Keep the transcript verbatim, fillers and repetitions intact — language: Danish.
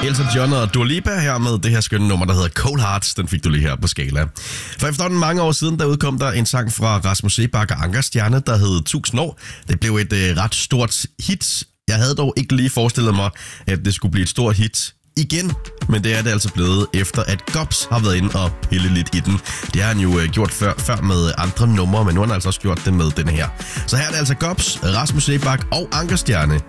Elton John og Dua Lipa her med det her skønne nummer, der hedder Cold Hearts. Den fik du lige her på Skala. For efterhånden mange år siden, der udkom der en sang fra Rasmus Seebach og Anker Stjerne, der hed tusind år. Det blev et øh, ret stort hit. Jeg havde dog ikke lige forestillet mig, at det skulle blive et stort hit igen, men det er det altså blevet, efter at Gobs har været inde og pille lidt i den. Det har han jo øh, gjort før, før med andre numre, men nu har han altså også gjort det med den her. Så her er det altså Gobs, Rasmus Seebach og Anker Stjerne